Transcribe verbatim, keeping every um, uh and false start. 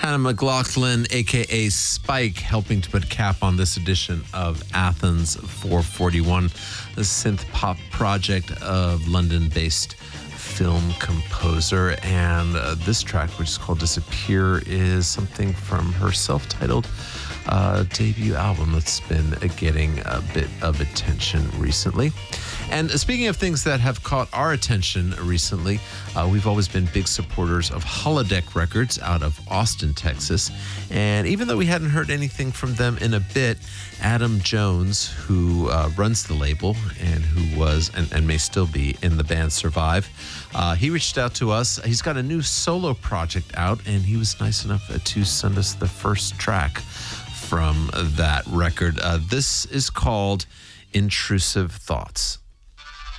Hannah McLaughlin, a k a. Spike, helping to put a cap on this edition of Athens four forty-one, the synth pop project of London-based film composer. And uh, this track, which is called Disappear, is something from her self-titled uh, debut album that's been uh, getting a bit of attention recently. And speaking of things that have caught our attention recently, uh, we've always been big supporters of Holodeck Records out of Austin, Texas. And even though we hadn't heard anything from them in a bit, Adam Jones, who uh, runs the label and who was and, and may still be in the band Survive, uh, he reached out to us. He's got a new solo project out, and he was nice enough to send us the first track from that record. Uh, this is called Intrusive Thoughts.